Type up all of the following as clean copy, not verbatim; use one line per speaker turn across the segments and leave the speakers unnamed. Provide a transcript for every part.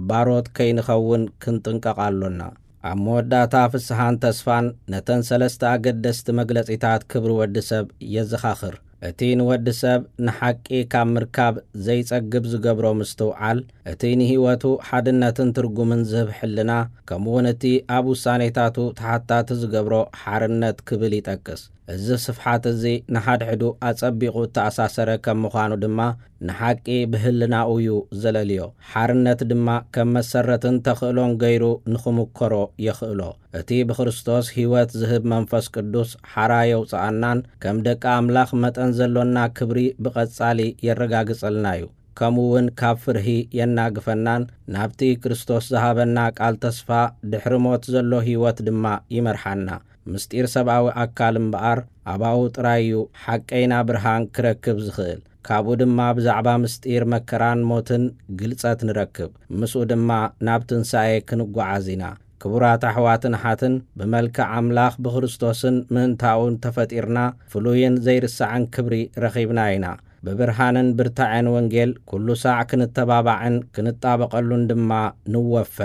ባሮት ከይንኸውን ክንጥንቀቃሎና ኣብ መወዳእታ ፍስሓን ተስፋን ነተን ሰለስተ ኣገደስቲ መግለጺታት ክብሪ ወዲ ሰብ የዘኻኽር። እቲ ንወዲ ሰብ ንሓቂ ካብ ምርካብ ዘይጸግብ ዝገብሮ ምስትውዓል፣ እቲ ንህይወቱ ሓድነትን ትርጉምን ዝህብ ሕልና፣ ከምኡውን እቲ ኣብ ውሳኔታቱ ተሓታቲ ዝገብሮ ሓርነት ክብል ይጠቅስ። እዚ ስፍሓት እዚ ንሓድሕዱ ኣጸቢቑ ተኣሳሰረ ከም ምዃኑ ድማ ንሓቂ ብህልናኡ እዩ ዘለልዮ። ሓርነት ድማ ከም መሰረትን ተኽእሎን ገይሩ ንኽምከሮ የኽእሎ። እቲ ብክርስቶስ ህይወት ዝህብ መንፈስ ቅዱስ ሓራ የውፅኣናን ከም ደቂ ኣምላኽ መጠን ዘሎና ክብሪ ብቐጻሊ የረጋግጸልና እዩ። ከምኡውን ካብ ፍርሂ የናግፈናን ናብቲ ክርስቶስ ዝሃበና ቃል ተስፋ ድሕሪ ሞት ዘሎ ህይወት ድማ ይመርሓና። ምስጢር ሰብኣዊ ኣካል እምበኣር ኣባኡ ጥራዩ ሓቀይና ብርሃን ክረክብ ዝኽእል። ካብኡ ድማ ብዛዕባ ምስጢር መከራን ሞትን ግልጸት ንረክብ። ምስኡ ድማ ናብ ትንሣኤ ክንጓዓዝ ኢና። ክቡራት ኣሕዋትን ሓትን ብመልክዕ ኣምላኽ ብክርስቶስን ምእንታኡን ተፈጢርና ፍሉይን ዘይርሳዕን ክብሪ ረኺብና ኢና። ብብርሃንን ብርታዕን ወንጌል ኩሉ ሳዕ ክንተባባዕን ክንጣበቐሉን ድማ ንወፈ።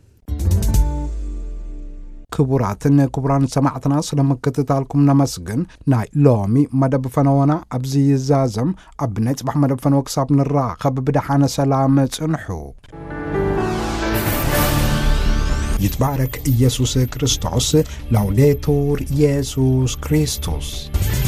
ክቡራትን ክቡራን ሰማዕትና ስለምክትታልኩም ነመስግን። ናይ ሎሚ መደብ ፈነወና ኣብዚ ይዛዘም። ኣብ ናይ ጽባሕ መደብ ፈነወ ክሳብ ንራኸብ ብድሓነ ሰላም ጽንሑ። ይትባረክ ኢየሱስ ክርስቶስ። ላውዴቱር ኢየሱስ ክርስቶስ።